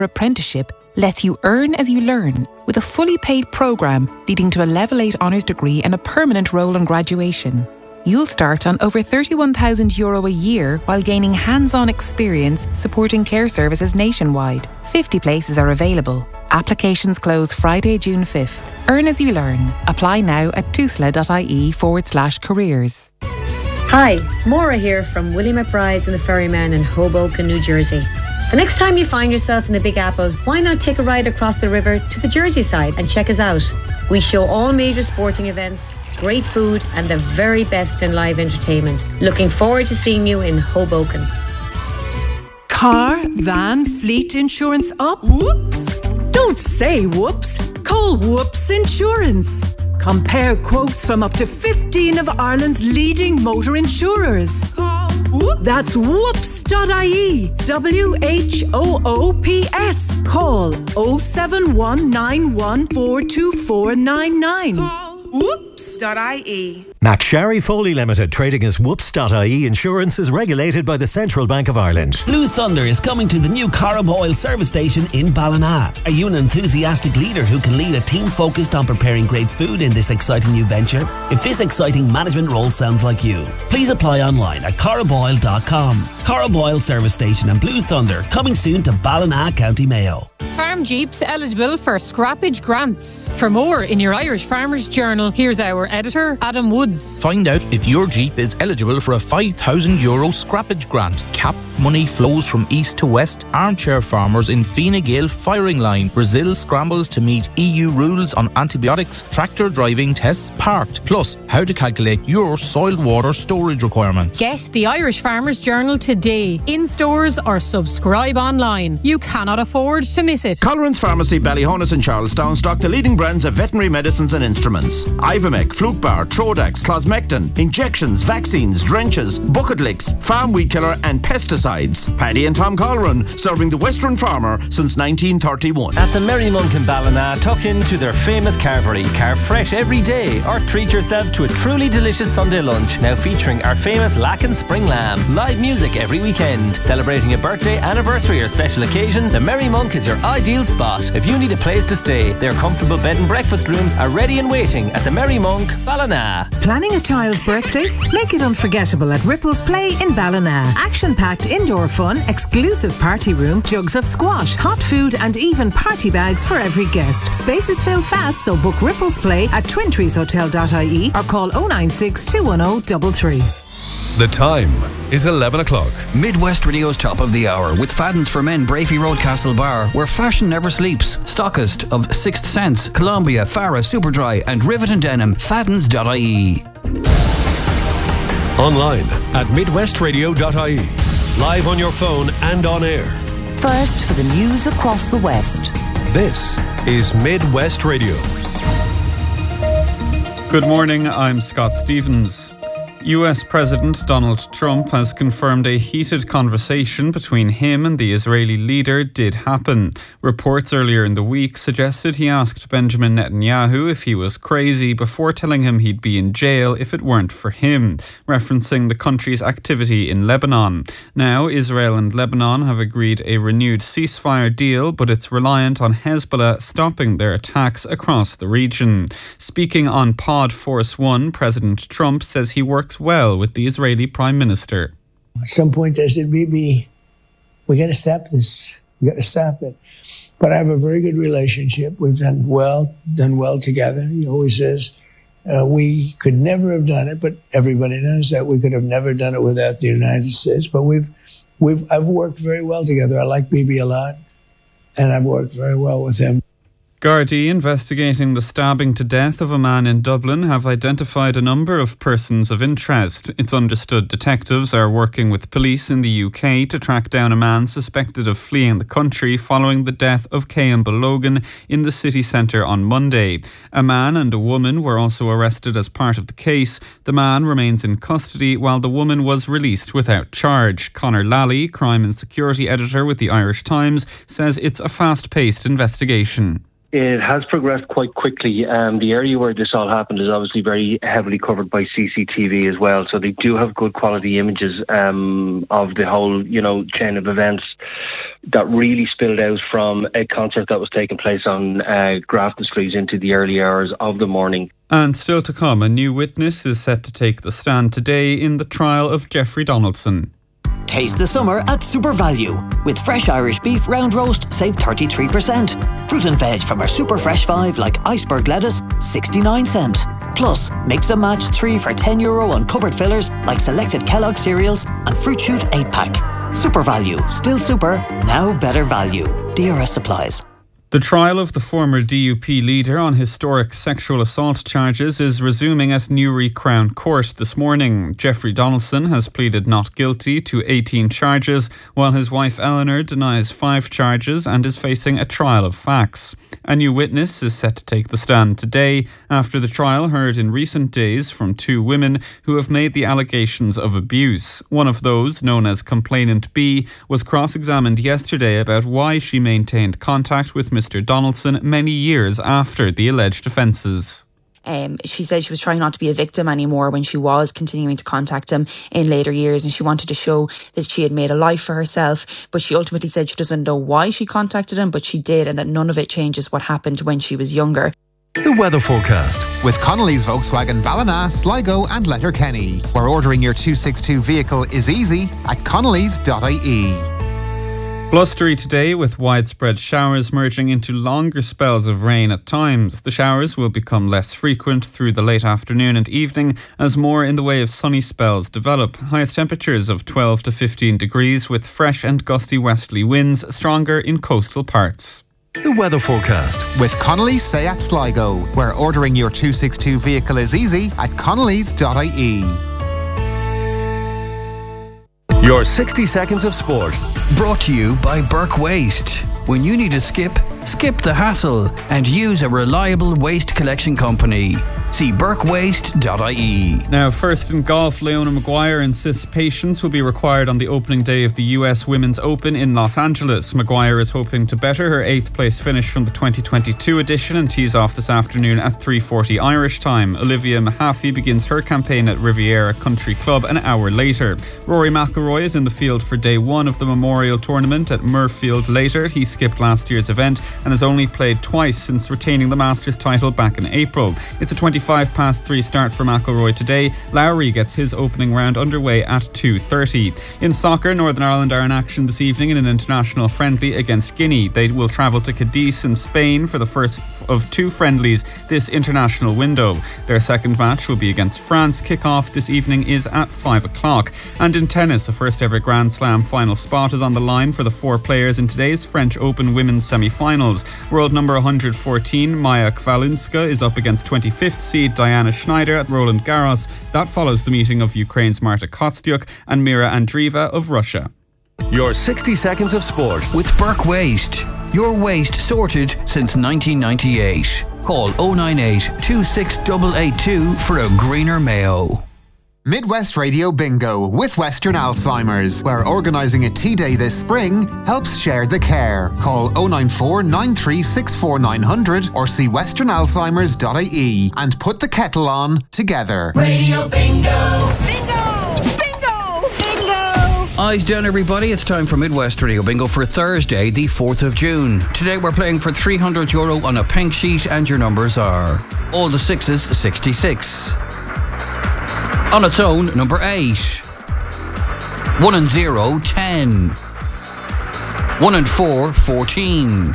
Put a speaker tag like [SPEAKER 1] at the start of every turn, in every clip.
[SPEAKER 1] apprenticeship lets you earn as you learn with a fully paid programme leading to a Level 8 honours degree and a permanent role on graduation. You'll start on over €31,000 a year while gaining hands-on experience supporting care services nationwide. 50 places are available. Applications close Friday, June 5th. Earn as you learn. Apply now at tusla.ie/careers.
[SPEAKER 2] Hi, Maura here from Willie McBride's and the Ferryman in Hoboken, New Jersey. The next time you find yourself in the Big Apple, why not take a ride across the river to the Jersey side and check us out? We show all major sporting events, great food and the very best in live entertainment. Looking forward to seeing you in Hoboken.
[SPEAKER 3] Car, van, fleet insurance up? Whoops! Don't say whoops. Call Whoops Insurance. Compare quotes from up to 15 of Ireland's leading motor insurers. Call Whoops. That's whoops.ie. WHOOPS. Call 07191424499. Call whoops.ie.
[SPEAKER 4] McSharry Foley Limited, trading as Whoops.ie Insurance, is regulated by the Central Bank of Ireland.
[SPEAKER 5] Blue Thunder is coming to the new Carib Oil service station in Ballina. Are you an enthusiastic leader who can lead a team focused on preparing great food in this exciting new venture? If this exciting management role sounds like you, please apply online at cariboil.com. Carib Oil service station and Blue Thunder coming soon to Ballina, County Mayo.
[SPEAKER 6] Farm Jeeps eligible for scrappage grants. For more in your Irish Farmers Journal, here's our editor, Adam Woods.
[SPEAKER 7] Find out if your Jeep is eligible for a €5,000 scrappage grant. Cap money flows from east to west. Armchair farmers in Fine Gael firing line. Brazil scrambles to meet EU rules on antibiotics. Tractor driving tests parked. Plus, how to calculate your soil water storage requirements.
[SPEAKER 6] Get the Irish Farmers Journal today, in stores or subscribe online. You cannot afford to miss it.
[SPEAKER 8] Colleran's Pharmacy, Ballyhonus and Charlestown stock the leading brands of veterinary medicines and instruments. Ivomec, Flukebar, Trodax, Closmectin, injections, vaccines, drenches, bucket licks, farm weed killer and pesticides. Paddy and Tom Colleran, serving the Western farmer since 1931.
[SPEAKER 9] At the Merry Monk in Ballina, tuck into their famous carvery. Carve fresh every day or treat yourself to a truly delicious Sunday lunch, now featuring our famous Lacken Spring Lamb. Live music every weekend. Celebrating a birthday, anniversary or special occasion, the Merry Monk is your ideal spot. If you need a place to stay, their comfortable bed and breakfast rooms are ready and waiting at the Merry Monk, Ballina.
[SPEAKER 10] Planning a child's birthday? Make it unforgettable at Ripples Play in Ballina. Action-packed indoor fun, exclusive party room, jugs of squash, hot food and even party bags for every guest. Spaces fill fast, so book Ripples Play at twintreeshotel.ie or call 096 210 33.
[SPEAKER 11] The time is 11 o'clock.
[SPEAKER 12] Midwest Radio's top of the hour with Fadden's for Men, Brafey Road, Castle Bar, where fashion never sleeps. Stockist of Sixth Sense, Columbia, Farah, Superdry and Rivet and Denim. Faddens.ie.
[SPEAKER 11] Online at midwestradio.ie. Live on your phone and on air.
[SPEAKER 13] First for the news across the West.
[SPEAKER 11] This is Midwest Radio.
[SPEAKER 14] Good morning, I'm Scott Stevens. US President Donald Trump has confirmed a heated conversation between him and the Israeli leader did happen. Reports earlier in the week suggested he asked Benjamin Netanyahu if he was crazy before telling him he'd be in jail if it weren't for him, referencing the country's activity in Lebanon. Now, Israel and Lebanon have agreed a renewed ceasefire deal, but it's reliant on Hezbollah stopping their attacks across the region. Speaking on Pod Force One, President Trump says he works well with the Israeli Prime Minister.
[SPEAKER 15] At some point I said, Bibi, we got to stop this. We got to stop it. But I have a very good relationship. We've done well together. He always says, we could never have done it, but everybody knows that we could have never done it without the United States. But I've worked very well together. I like Bibi a lot, and I've worked very well with him.
[SPEAKER 14] Gardaí investigating the stabbing to death of a man in Dublin have identified a number of persons of interest. It's understood detectives are working with police in the UK to track down a man suspected of fleeing the country following the death of Campbell Logan in the city centre on Monday. A man and a woman were also arrested as part of the case. The man remains in custody while the woman was released without charge. Conor Lally, crime and security editor with the Irish Times, says it's a fast-paced investigation.
[SPEAKER 16] It has progressed quite quickly. The area where this all happened is obviously very heavily covered by CCTV as well. So they do have good quality images of the whole, chain of events. that really spilled out from a concert that was taking place on Grafton Street into the early hours of the morning.
[SPEAKER 14] And still to come, a new witness is set to take the stand today in the trial of Jeffrey Donaldson.
[SPEAKER 17] Taste the summer at Super Value. With fresh Irish beef round roast, save 33%. Fruit and veg from our Super Fresh 5 like iceberg lettuce, 69 cent. Plus, mix and match 3 for €10 on cupboard fillers like selected Kellogg cereals and Fruit Shoot 8-pack. Super Value, still super, now better value. DRS supplies.
[SPEAKER 14] The trial of the former DUP leader on historic sexual assault charges is resuming at Newry Crown Court this morning. Jeffrey Donaldson has pleaded not guilty to 18 charges, while his wife Eleanor denies 5 charges and is facing a trial of facts. A new witness is set to take the stand today after the trial heard in recent days from 2 women who have made the allegations of abuse. One of those, known as Complainant B, was cross-examined yesterday about why she maintained contact with Mr. Donaldson many years after the alleged offences.
[SPEAKER 18] She said she was trying not to be a victim anymore when she was continuing to contact him in later years, and she wanted to show that she had made a life for herself, but she ultimately said she doesn't know why she contacted him, but she did, and that none of it changes what happened when she was younger.
[SPEAKER 11] The weather forecast
[SPEAKER 19] with Connolly's Volkswagen Ballina, Sligo and Letterkenny, where ordering your 262 vehicle is easy at connellys.ie.
[SPEAKER 14] Blustery today with widespread showers merging into longer spells of rain at times. The showers will become less frequent through the late afternoon and evening as more in the way of sunny spells develop. Highest temperatures of 12 to 15 degrees with fresh and gusty westerly winds, stronger in coastal parts.
[SPEAKER 11] The weather forecast
[SPEAKER 19] with Connolly's Seat Sligo, where ordering your 262 vehicle is easy at connellys.ie.
[SPEAKER 11] Your 60 seconds of sport.
[SPEAKER 12] Brought to you by Burke Waste. When you need a skip the hassle and use a reliable waste collection company. See burkewaste.ie.
[SPEAKER 14] Now, first in golf, Leona Maguire insists patience will be required on the opening day of the US Women's Open in Los Angeles. Maguire is hoping to better her 8th place finish from the 2022 edition and tees off this afternoon at 3:40 Irish time. Olivia Mahaffey begins her campaign at Riviera Country Club an hour later. Rory McIlroy is in the field for day 1 of the Memorial Tournament at Murfield later. He skipped last year's event and has only played twice since retaining the Masters title back in April. It's a 25:3 start for McIlroy today. Lowry gets his opening round underway at 2:30. In soccer, Northern Ireland are in action this evening in an international friendly against Guinea. They will travel to Cadiz in Spain for the first of 2 friendlies this international window. Their second match will be against France. Kick-off this evening is at 5 o'clock. And in tennis, a first ever Grand Slam final spot is on the line for the 4 players in today's French Open women's semi-finals. World number 114, Maja Kvalinska, is up against 25th seed Diana Schneider at Roland Garros. That follows the meeting of Ukraine's Marta Kostyuk and Mira Andreeva of Russia.
[SPEAKER 11] Your 60 seconds of sport
[SPEAKER 12] with Burke Waste. Your waste sorted since 1998. Call 098 26882 for a greener Mayo.
[SPEAKER 19] Midwest Radio Bingo with Western Alzheimer's, where organising a tea day this spring helps share the care. Call 094 9364 900 or see westernalzheimers.ie and put the kettle on together.
[SPEAKER 20] Radio Bingo! Bingo! Bingo! Bingo!
[SPEAKER 12] Eyes down, everybody. It's time for Midwest Radio Bingo for Thursday, the 4th of June. Today we're playing for €300 on a pink sheet, and your numbers are all the 6s, 66. On its own, number 8. 1 and 0, 10. 1 and 4, 14.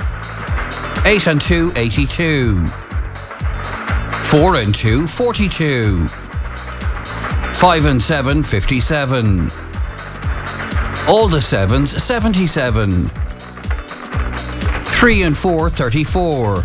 [SPEAKER 12] 8 and 2, 82. 4 and 2, 42. 5 and 7, 57. All the 7s, 77. 3 and 4, 34.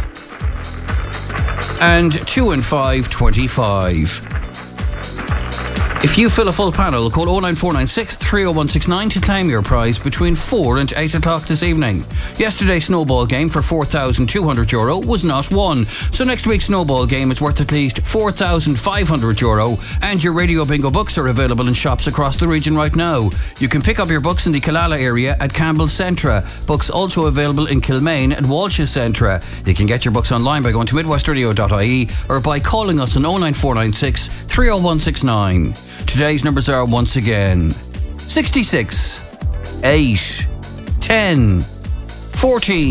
[SPEAKER 12] And 2 and 5, 25. If you fill a full panel, call 09496 30169 to claim your prize between 4 and 8 o'clock this evening. Yesterday's snowball game for €4,200 was not won, so next week's snowball game is worth at least €4,500, and your Radio Bingo books are available in shops across the region right now. You can pick up your books in the Killala area at Campbell's Centra. Books also available in Kilmaine at Walsh's Centra. You can get your books online by going to midwestradio.ie or by calling us on 09496 30169. Today's numbers are once again 66, 8, 10, 14.